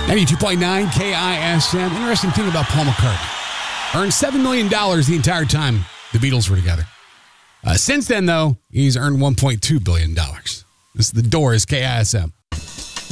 92.9 KISM. Interesting thing about Paul McCartney. Earned $7 million the entire time the Beatles were together. Since then, though, he's earned $1.2 billion. This is The Doors, KISM.